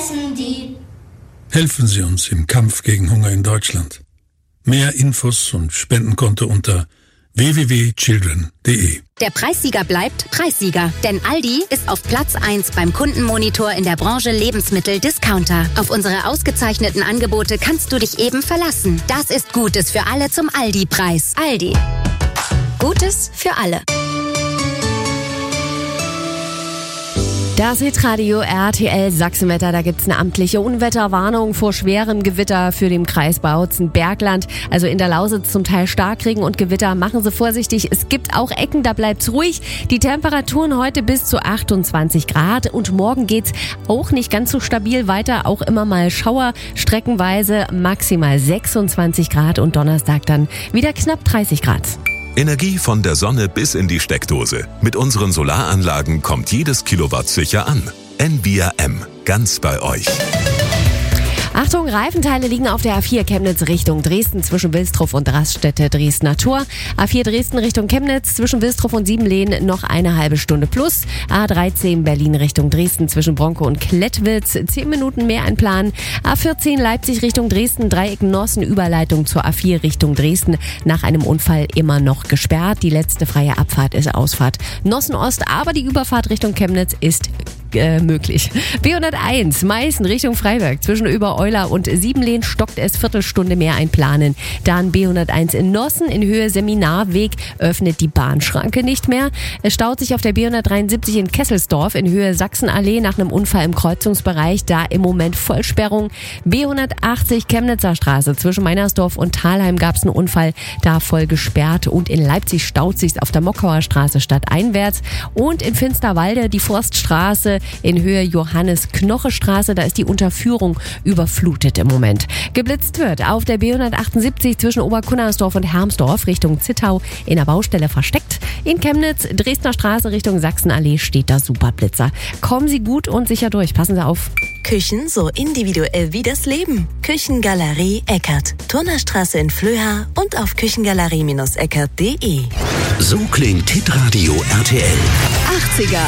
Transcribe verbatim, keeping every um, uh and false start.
essen die. Helfen Sie uns im Kampf gegen Hunger in Deutschland. Mehr Infos und Spendenkonto unter w w w punkt children punkt d e. Der Preissieger bleibt Preissieger, denn Aldi ist auf Platz eins beim Kundenmonitor in der Branche Lebensmittel-Discounter. Auf unsere ausgezeichneten Angebote kannst du dich eben verlassen. Das ist Gutes für alle zum Aldi-Preis. Aldi. Gutes für alle. Das Hitradio R T L Sachsenwetter, da gibt's eine amtliche Unwetterwarnung vor schwerem Gewitter für den Kreis Bautzen-Bergland. Also in der Lausitz zum Teil Starkregen und Gewitter. Machen Sie vorsichtig, es gibt auch Ecken, da bleibt's ruhig. Die Temperaturen heute bis zu achtundzwanzig Grad und morgen geht's auch nicht ganz so stabil weiter. Auch immer mal Schauer, streckenweise maximal sechsundzwanzig Grad und Donnerstag dann wieder knapp dreißig Grad. Energie von der Sonne bis in die Steckdose. Mit unseren Solaranlagen kommt jedes Kilowatt sicher an. N V R M, ganz bei euch. Achtung, Reifenteile liegen auf der A vier Chemnitz Richtung Dresden zwischen Wilsdruff und Raststätte Dresdner Tor. A vier Dresden Richtung Chemnitz zwischen Wilsdruff und Siebenlehn noch eine halbe Stunde plus. A dreizehn Berlin Richtung Dresden zwischen Bronco und Klettwitz zehn Minuten mehr einplanen. A vierzehn Leipzig Richtung Dresden, Dreieck Nossen, Überleitung zur A vier Richtung Dresden. Nach einem Unfall immer noch gesperrt. Die letzte freie Abfahrt ist Ausfahrt Nossen Ost, aber die Überfahrt Richtung Chemnitz ist Äh, möglich. B hunderteins, Meißen Richtung Freiberg. Zwischen Übereuler und Siebenlehn stockt es Viertelstunde mehr einplanen. Dann B hunderteins in Nossen in Höhe Seminarweg öffnet die Bahnschranke nicht mehr. Es staut sich auf der B hundertdreiundsiebzig in Kesselsdorf in Höhe Sachsenallee nach einem Unfall im Kreuzungsbereich. Da im Moment Vollsperrung. B hundertachtzig Chemnitzer Straße zwischen Meinersdorf und Thalheim gab es einen Unfall. Da voll gesperrt. Und in Leipzig staut sich auf der Mockauer Straße stadteinwärts. Und in Finsterwalde die Forststraße in Höhe Johannes-Knoche-Straße, da ist die Unterführung überflutet im Moment. Geblitzt wird auf der B hundertachtundsiebzig zwischen Oberkunnersdorf und Hermsdorf Richtung Zittau in der Baustelle versteckt. In Chemnitz, Dresdner Straße Richtung Sachsenallee steht der Superblitzer. Kommen Sie gut und sicher durch, passen Sie auf. Küchen so individuell wie das Leben. Küchengalerie Eckert. Turnerstraße in Flöha und auf küchengalerie Bindestrich eckert punkt de. So klingt Hitradio R T L. achtziger